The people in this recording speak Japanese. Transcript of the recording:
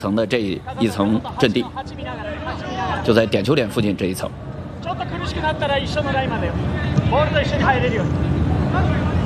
层的这一层阵地，就在点球点附近这一层。 ちょっと苦しくなったら一緒のラインまでよ。ボールと一緒に入れるように。